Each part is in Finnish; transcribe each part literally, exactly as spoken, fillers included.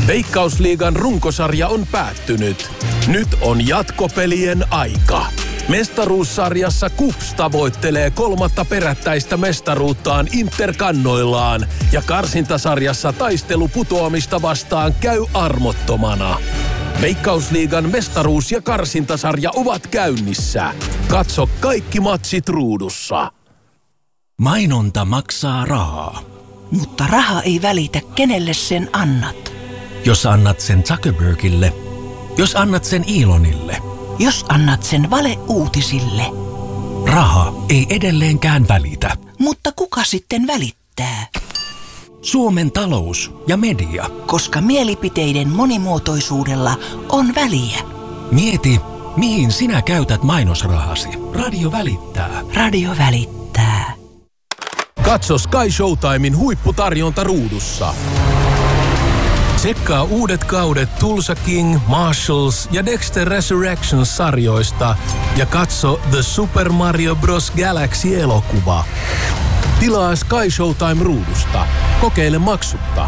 Veikkausliigan runkosarja on päättynyt. Nyt on jatkopelien aika. Mestaruussarjassa KuPS tavoittelee kolmatta perättäistä mestaruuttaan Interkannoillaan ja karsintasarjassa taistelu putoamista vastaan käy armottomana. Veikkausliigan mestaruus- ja karsintasarja ovat käynnissä. Katso kaikki matsit ruudussa. Mainonta maksaa rahaa. Mutta raha ei välitä, kenelle sen annat. Jos annat sen Zuckerbergille, jos annat sen Elonille, jos annat sen valeuutisille. Raha ei edelleenkään välitä. Mutta kuka sitten välittää? Suomen talous ja media. Koska mielipiteiden monimuotoisuudella on väliä. Mieti, mihin sinä käytät mainosrahasi. Radio välittää. Radio välittää. Katso Sky Showtimen huipputarjonta ruudussa. Tsekkaa uudet kaudet Tulsa King, Marshalls ja Dexter Resurrections-sarjoista ja katso The Super Mario Bros. Galaxy-elokuva. Tilaa Sky Showtime ruudusta. Kokeile maksutta.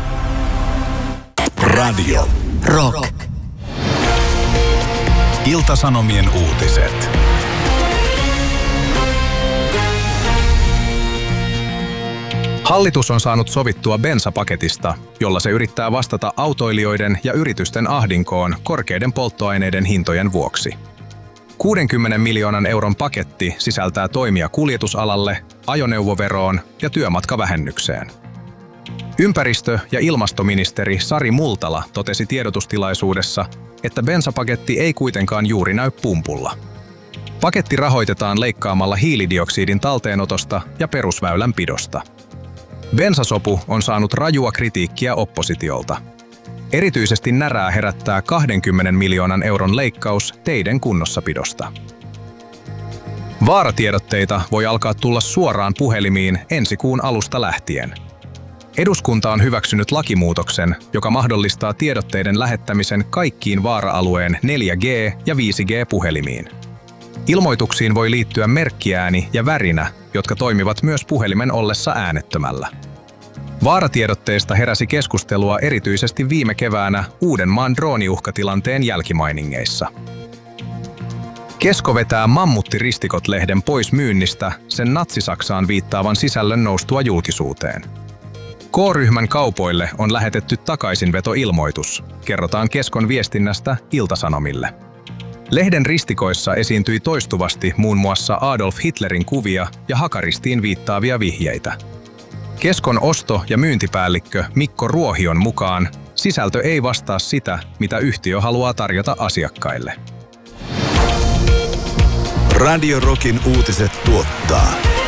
Radio Rock. Ilta-Sanomien uutiset. Hallitus on saanut sovittua bensapaketista, jolla se yrittää vastata autoilijoiden ja yritysten ahdinkoon korkeiden polttoaineiden hintojen vuoksi. kuudenkymmenen miljoonan euron paketti sisältää toimia kuljetusalalle, ajoneuvoveroon ja työmatkavähennykseen. Ympäristö- ja ilmastoministeri Sari Multala totesi tiedotustilaisuudessa, että bensapaketti ei kuitenkaan juuri näy pumpulla. Paketti rahoitetaan leikkaamalla hiilidioksidin talteenotosta ja perusväylänpidosta. Bensasopu on saanut rajua kritiikkiä oppositiolta. Erityisesti närää herättää kahdenkymmenen miljoonan euron leikkaus teiden kunnossapidosta. Vaaratiedotteita voi alkaa tulla suoraan puhelimiin ensi kuun alusta lähtien. Eduskunta on hyväksynyt lakimuutoksen, joka mahdollistaa tiedotteiden lähettämisen kaikkiin vaara-alueen neljä G- ja viisi G-puhelimiin. Ilmoituksiin voi liittyä merkkiääni ja värinä, jotka toimivat myös puhelimen ollessa äänettömällä. Vaaratiedotteesta heräsi keskustelua erityisesti viime keväänä Uudenmaan drooniuhkatilanteen jälkimainingeissa. Kesko vetää Mammuttiristikot-lehden pois myynnistä sen Natsi-Saksaan viittaavan sisällön noustua julkisuuteen. K-ryhmän kaupoille on lähetetty takaisinvetoilmoitus, kerrotaan Keskon viestinnästä Ilta-Sanomille. Lehden ristikoissa esiintyi toistuvasti muun muassa Adolf Hitlerin kuvia ja hakaristiin viittaavia vihjeitä. Keskon osto- ja myyntipäällikkö Mikko Ruohion mukaan sisältö ei vastaa sitä, mitä yhtiö haluaa tarjota asiakkaille. Radio Rockin uutiset tuottaa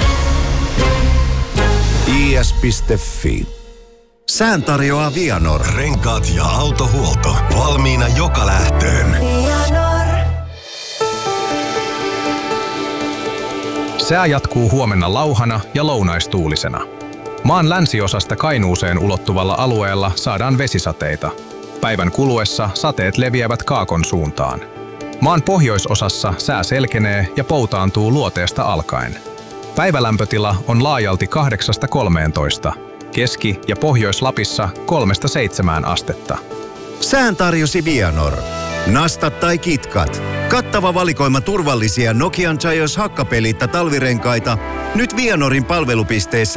I S piste F I. Sään tarjoaa Vianor. Renkaat ja autohuolto. Valmiina joka lähtöön. Sää jatkuu huomenna lauhana ja lounaistuulisena. Maan länsiosasta Kainuuseen ulottuvalla alueella saadaan vesisateita. Päivän kuluessa sateet leviävät kaakon suuntaan. Maan pohjoisosassa sää selkenee ja poutaantuu luoteesta alkaen. Päivälämpötila on laajalti kahdeksasta kolmeentoista. Keski- ja Pohjois-Lapissa kolmesta seitsemään astetta. Sään tarjosi Vianor. Nastat tai kitkat. Kattava valikoima turvallisia Nokian Gios hakkapeliitta talvirenkaita. Nyt Vianorin palvelupisteissä